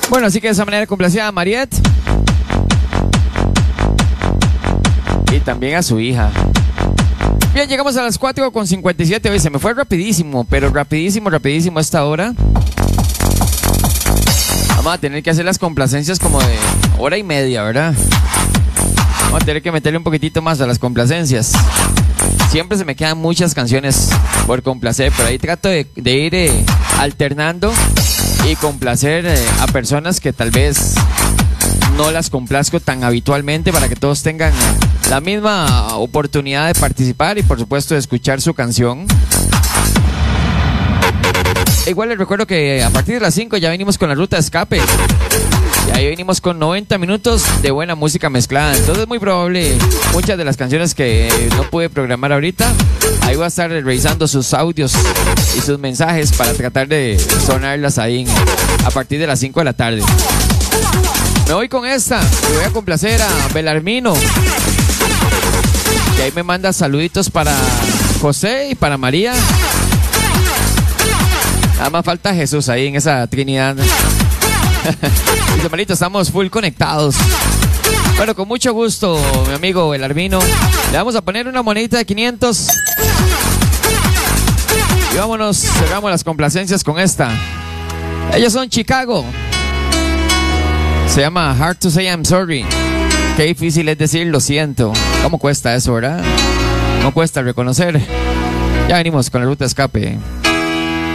Bueno, así que de esa manera complacía a Mariette y también a su hija. Bien, llegamos a las 4:57. Hoy se me fue rapidísimo, pero rapidísimo esta hora. Vamos a tener que hacer las complacencias como de hora y media, ¿verdad? Vamos a tener que meterle un poquitito más a las complacencias. Siempre se me quedan muchas canciones por complacer, pero ahí trato de ir alternando y complacer a personas que tal vez no las complazco tan habitualmente, para que todos tengan la misma oportunidad de participar y por supuesto de escuchar su canción. Igual les recuerdo que a partir de las 5 ya venimos con la ruta de escape. Y ahí venimos con 90 minutos de buena música mezclada. Entonces es muy probable muchas de las canciones que no pude programar ahorita, ahí voy a estar revisando sus audios y sus mensajes para tratar de sonarlas ahí a partir de las 5 de la tarde. Me voy con esta y voy a complacer a Belarmino, que ahí me manda saluditos para José y para María. Nada más falta Jesús ahí en esa trinidad. Dice Marito, estamos full conectados. Bueno, con mucho gusto, mi amigo Belarmino. Le vamos a poner una monedita de 500. Y vámonos, cerramos las complacencias con esta. Ellos son Chicago. Se llama Hard to Say I'm Sorry. Qué difícil es decir lo siento. ¿Cómo cuesta eso, verdad? ¿Cómo cuesta reconocer? Ya venimos con la ruta de escape.